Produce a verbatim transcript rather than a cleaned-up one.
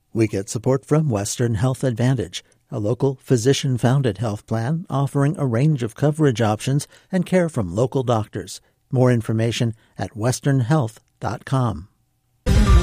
We get support from Western Health Advantage, a local physician-founded health plan offering a range of coverage options and care from local doctors. More information at western health dot com.